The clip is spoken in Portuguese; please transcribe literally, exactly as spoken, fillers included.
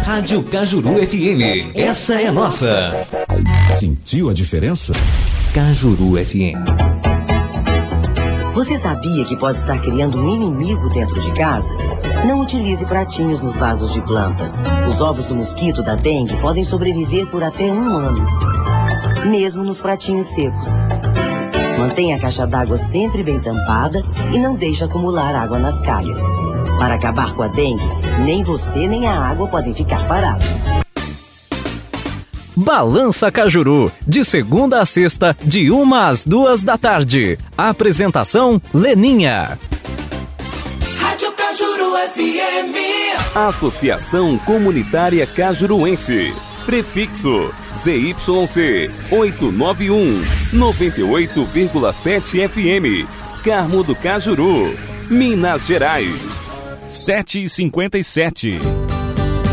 Rádio Cajuru F M. Essa é nossa. Sentiu a diferença? Cajuru F M. Você sabia que pode estar criando um inimigo dentro de casa? Não utilize pratinhos nos vasos de planta. Os ovos do mosquito da dengue podem sobreviver por até um ano, mesmo nos pratinhos secos. Mantenha a caixa d'água sempre bem tampada e não deixe acumular água nas calhas. Para acabar com a dengue, nem você nem a água podem ficar parados. Balança Cajuru, de segunda a sexta, de uma às duas da tarde. Apresentação, Leninha. Rádio Cajuru F M. Associação Comunitária Cajuruense. Prefixo Z Y C oitocentos e noventa e um, noventa e oito vírgula sete F M. Carmo do Cajuru, Minas Gerais. sete e cinquenta e sete.